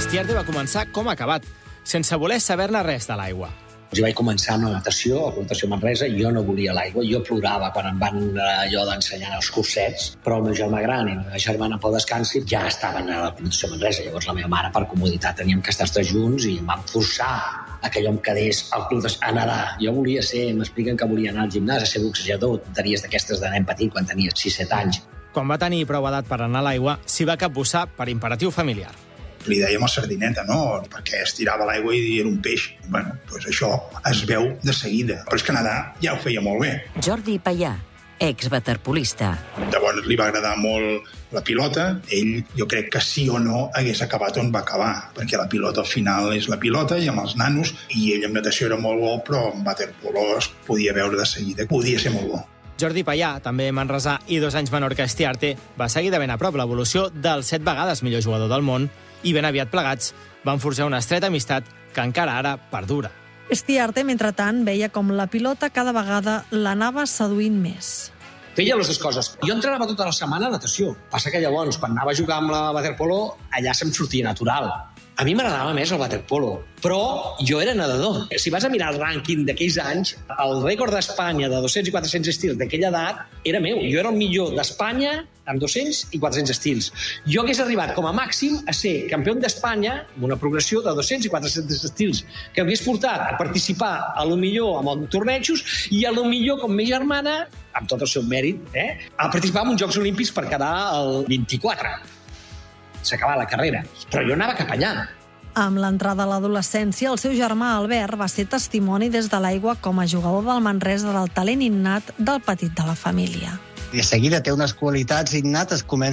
Estiarte va començar com ha acabat, sense voler saber-ne res de l'aigua. Jo vaig començar amb la natació, a la natació Manresa, i jo no volia l'aigua. Jo plorava quan em van allò d'ensenyar els cursets, però el meu germà gran i la meva germana pel descansi ja estaven a la natació Manresa. Llavors la meva mare, per comoditat, teníem que estar tots junts i em van forçar a que jo em quedés al club a nedar. Jo volia ser, m'expliquen que volia anar al gimnàs, a ser boxejador, tonteries d'aquestes de nen petit quan tenia 6-7 anys. Quan va tenir prou edat per anar a l'aigua, s'hi va capbussar per imperatiu familiar. Li dèiem a sardineta, no? Perquè es tirava l'aigua i era un peix. Bueno, doncs això es veu de seguida. Però és que nedar ja ho feia molt bé. Jordi Payà, ex-waterpolista. Llavors li va agradar molt la pilota. Ell, jo crec que sí o no hagués acabat on va acabar, perquè la pilota al final és la pilota i amb els nanos, i ell amb natació era molt bo, però amb waterpolo es podia veure de seguida. Podia ser molt bo. Jordi Payà, també manresà i 2 anys menor que Estiarte, va seguir de ben a prop l'evolució del 7 vegades millor jugador del món i ben aviat plegats van forjar una estreta amistat que encara ara perdura. Estiarte, mentrestant, veia com la pilota cada vegada l'anava seduint més. Feia les dues coses. Jo entrenava tota la setmana a natació. Passa que llavors, quan anava a jugar amb la waterpolo, allà se'm sortia natural. A mi m'agradava més el waterpolo, però jo era nedador. Si vas a mirar el rànquing d'aquells anys, el rècord d'Espanya de 200 i 400 estils d'aquella edat era meu. Jo era el millor d'Espanya amb 200 i 400 estils. Jo hagués arribat com a màxim a ser campió d'Espanya amb una progressió de 200 i 400 estils, que hagués portat a participar a lo millor en tornejos i a lo millor com mi germana, amb tot el seu mèrit, a participar en uns Jocs Olímpics per quedar al 24. S'acabava la carrera, però jo anava cap allà. Amb l'entrada a l'adolescència, el seu germà Albert va ser testimoni des de l'aigua com a jugador del Manresa del talent innat del petit de la família. De seguida té unes qualitats innates, comença